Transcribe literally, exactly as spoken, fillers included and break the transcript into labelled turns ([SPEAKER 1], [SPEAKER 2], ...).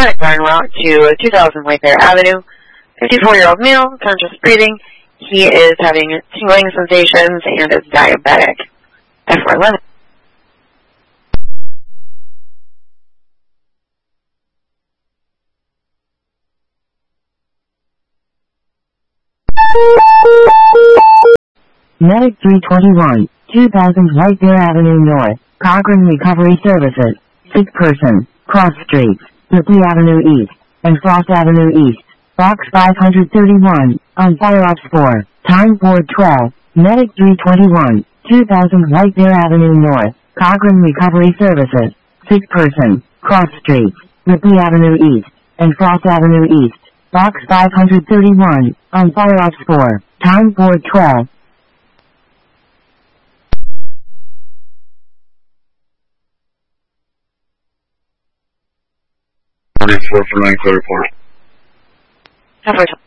[SPEAKER 1] Medic en route to two thousand Whitebear Avenue. fifty-four-year-old male, conscious breathing. He is having tingling sensations and is diabetic. F four eleven.
[SPEAKER 2] Medic three twenty-one, two thousand Whitebear Avenue North, Cochrane Recovery Services. Sick person, cross streets, Ripley Avenue East, and Frost Avenue East. Box five thirty-one, on Fire Ops four, time board twelve, Medic three twenty-one, two thousand Whitebear Avenue North, Cochrane Recovery Services. Sick person, cross streets, Ripley Avenue East, and Frost Avenue East. Box five thirty-one, on Fire Ops four, time board twelve.
[SPEAKER 3] forty-four for nine clear report.
[SPEAKER 1] F four